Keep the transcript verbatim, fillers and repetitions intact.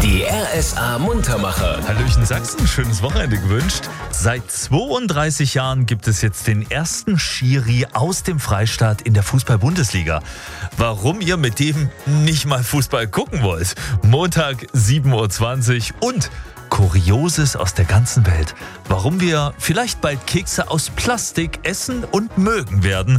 Die R S A Muntermacher. Hallöchen Sachsen, schönes Wochenende gewünscht. Seit zweiunddreißig Jahren gibt es jetzt den ersten Schiri aus dem Freistaat in der Fußball-Bundesliga. Warum ihr mit dem nicht mal Fußball gucken wollt? Montag sieben Uhr zwanzig und Kurioses aus der ganzen Welt. Warum wir vielleicht bald Kekse aus Plastik essen und mögen werden.